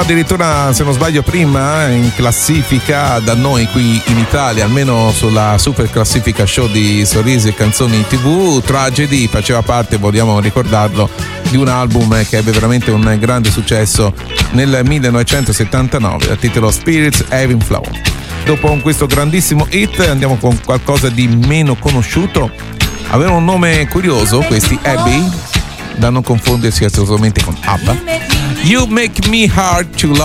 Addirittura, se non sbaglio, prima in classifica da noi qui in Italia, almeno sulla super classifica show di Sorrisi e Canzoni TV. Tragedy faceva parte, vogliamo ricordarlo, di un album che ebbe veramente un grande successo nel 1979 dal titolo Spirits Ebb and Flow. Dopo questo grandissimo hit andiamo con qualcosa di meno conosciuto. Avevano un nome curioso questi Abby, da non confondersi assolutamente con ABBA. You Make Me Hard to Love.